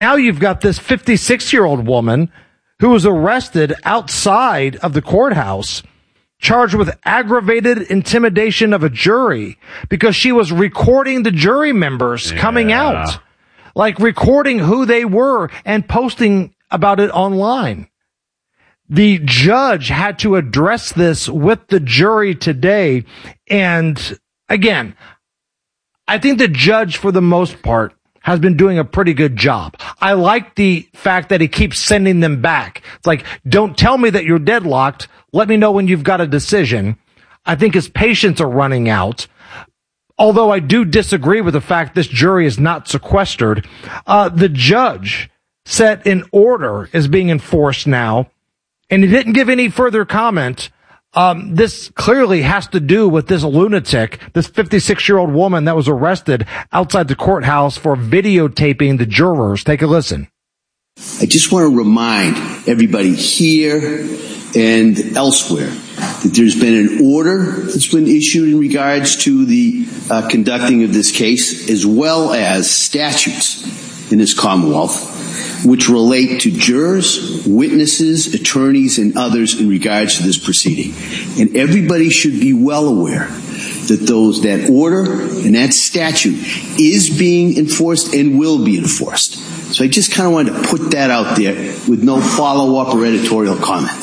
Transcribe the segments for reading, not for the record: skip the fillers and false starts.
Now you've got this 56-year-old woman who was arrested outside of the courthouse, charged with aggravated intimidation of a jury because she was recording the jury members coming out, like recording who they were and posting about it online. The judge had to address this with the jury today. And again, I think the judge, for the most part, has been doing a pretty good job. I like the fact that he keeps sending them back. It's like, don't tell me that you're deadlocked. Let me know when you've got a decision. I think his patience are running out. Although I do disagree with the fact this jury is not sequestered. The judge said an order is being enforced now, and he didn't give any further comment. This clearly has to do with this lunatic, this 56-year-old woman that was arrested outside the courthouse for videotaping the jurors. Take a listen. I just want to remind everybody here and elsewhere that there's been an order that's been issued in regards to the conducting of this case, as well as statutes in this Commonwealth, which relate to jurors, witnesses, attorneys, and others in regards to this proceeding. And everybody should be well aware that that order and that statute is being enforced and will be enforced. So I just kind of wanted to put that out there with no follow-up or editorial comment.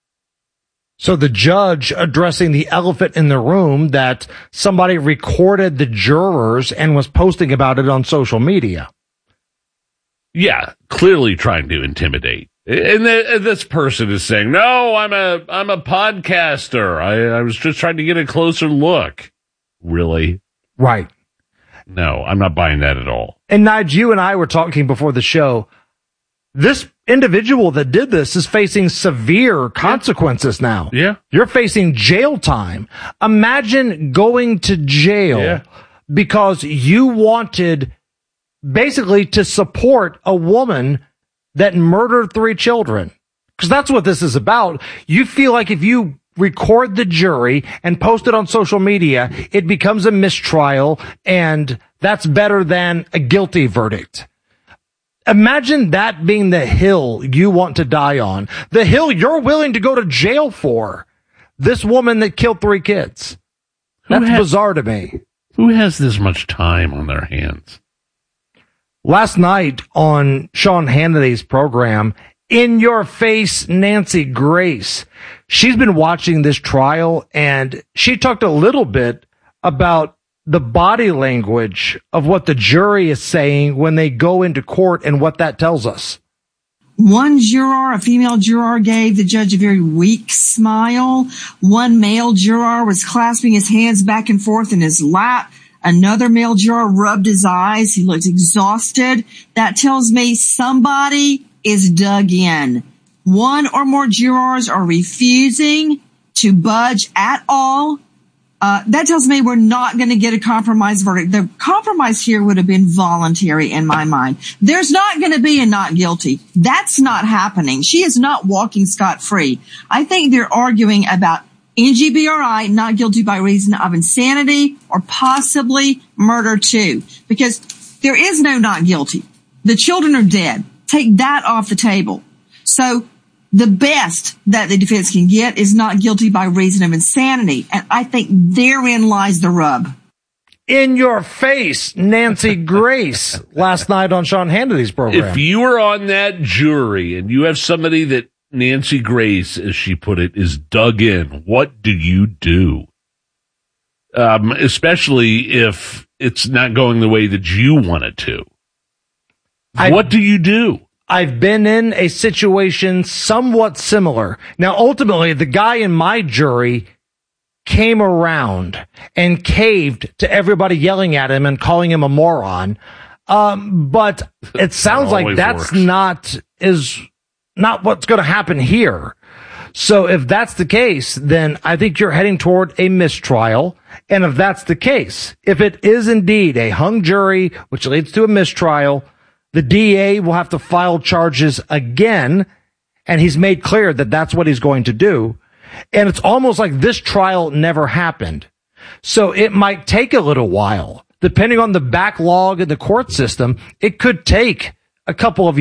So the judge addressing the elephant in the room that somebody recorded the jurors and was posting about it on social media. Yeah, clearly trying to intimidate. And this person is saying, no, I'm a podcaster. I was just trying to get a closer look. Really? Right. No, I'm not buying that at all. And Nige, you and I were talking before the show. This individual that did this is facing severe consequences now. Yeah. You're facing jail time. Imagine going to jail because you wanted basically to support a woman that murdered 3 children. Because that's what this is about. You feel like if you record the jury and post it on social media, it becomes a mistrial, and that's better than a guilty verdict. Imagine that being the hill you want to die on. The hill you're willing to go to jail for. This woman that killed 3 kids. That's bizarre to me. Who has this much time on their hands? Last night on Sean Hannity's program, In Your Face, Nancy Grace, she's been watching this trial, and she talked a little bit about the body language of what the jury is saying when they go into court and what that tells us. One juror, a female juror, gave the judge a very weak smile. One male juror was clasping his hands back and forth in his lap. Another male juror rubbed his eyes. He looked exhausted. That tells me somebody is dug in. One or more jurors are refusing to budge at all. That tells me we're not going to get a compromise verdict. The compromise here would have been voluntary in my mind. There's not going to be a not guilty. That's not happening. She is not walking scot-free. I think they're arguing about NGBRI, not guilty by reason of insanity or possibly murder too, because there is no not guilty. The children are dead. Take that off the table. So the best that the defense can get is not guilty by reason of insanity. And I think therein lies the rub. In Your Face, Nancy Grace, last night on Sean Hannity's program. If you were on that jury and you have somebody that Nancy Grace, as she put it, is dug in, what do you do? Especially if it's not going the way that you want it to. What do you do? I've been in a situation somewhat similar. Now, ultimately, the guy in my jury came around and caved to everybody yelling at him and calling him a moron. But it sounds like that's not what's going to happen here. So if that's the case, then I think you're heading toward a mistrial. And if that's the case, if it is indeed a hung jury, which leads to a mistrial, the DA will have to file charges again. And he's made clear that that's what he's going to do. And it's almost like this trial never happened. So it might take a little while. Depending on the backlog in the court system, it could take a couple of